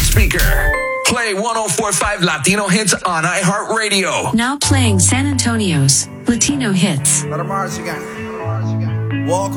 speaker. Play 104.5 Latino hits on iHeartRadio. Now playing San Antonio's Latino hits. Let 'em march again. Walk